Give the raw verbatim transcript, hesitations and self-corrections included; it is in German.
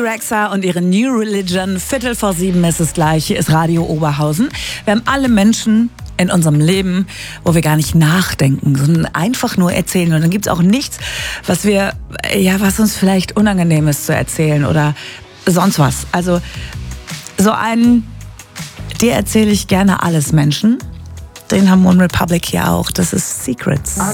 Rexa und ihre New Religion. Viertel vor sieben ist es gleich. Hier ist Radio Oberhausen. Wir haben alle Menschen in unserem Leben, wo wir gar nicht nachdenken, sondern einfach nur erzählen. Und dann gibt es auch nichts, was wir, ja, was uns vielleicht unangenehm ist zu erzählen oder sonst was. Also so einen, dir erzähle ich gerne alles, Menschen. Den haben One Republic hier auch. Das ist Secrets. I